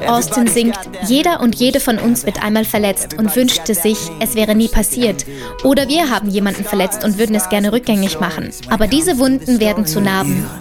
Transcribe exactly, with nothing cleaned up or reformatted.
Austin singt, jeder und jede von uns wird einmal verletzt und wünschte sich, es wäre nie passiert. Oder wir haben jemanden verletzt und würden es gerne rückgängig machen. Aber diese Wunden werden zu Narben